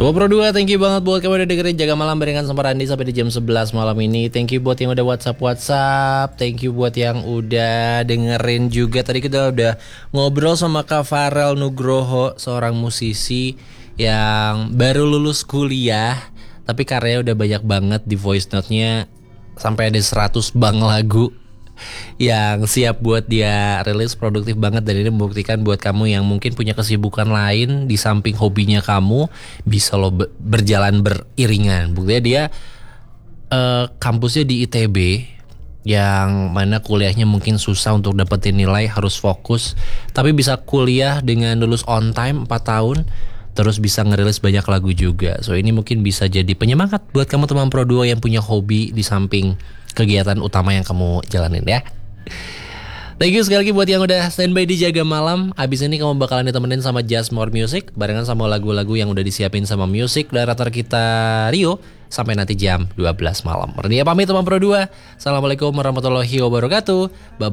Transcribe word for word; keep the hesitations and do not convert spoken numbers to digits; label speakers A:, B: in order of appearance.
A: Teman Pro dua, thank you banget buat kamu udah dengerin Jaga Malam barengan sama Randi sampai di jam sebelas malam ini. Thank you buat yang udah WhatsApp-WhatsApp. Thank you buat yang udah dengerin juga. Tadi kita udah ngobrol sama Kak Farel Nugroho, seorang musisi yang baru lulus kuliah, tapi karyanya udah banyak banget di voice note-nya. Sampai ada seratus bang lagu yang siap buat dia rilis, produktif banget. Dan ini membuktikan buat kamu yang mungkin punya kesibukan lain di samping hobinya kamu, bisa lo be- berjalan beriringan. Buktinya dia uh, kampusnya di I T B, yang mana kuliahnya mungkin susah untuk dapetin nilai, harus fokus, tapi bisa kuliah dengan lulus on time empat tahun, terus bisa ngerilis banyak lagu juga. So ini mungkin bisa jadi penyemangat buat kamu teman Pro dua yang punya hobi di samping kegiatan utama yang kamu jalanin ya. Thank you sekali lagi buat yang udah standby di Jaga Malam. Abis ini kamu bakalan ditemenin sama Just More Music, barengan sama lagu-lagu yang udah disiapin sama Music Director kita Rio, sampai nanti jam dua belas malam. Rania pamit teman Pro dua. Assalamualaikum warahmatullahi wabarakatuh. Bye.